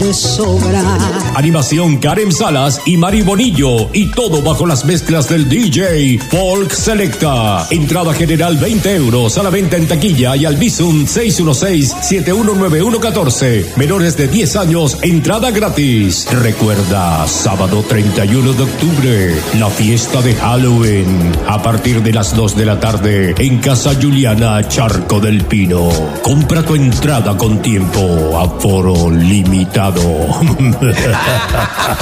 de sobra. Animación Karen Salas y Mari Bonillo, y todo bajo las mezclas del DJ Folk Selecta. Entrada general 20 euros, a la venta en taquilla y al Bizum 616-719114. Menores de 10 años, entrada gratis. Recuerda, sábado 31 de octubre, la fiesta de Halloween, a partir de las 2 de la tarde, en Casa Juliana, Charco del Pino. Compra tu entrada con tiempo, aforo limitado.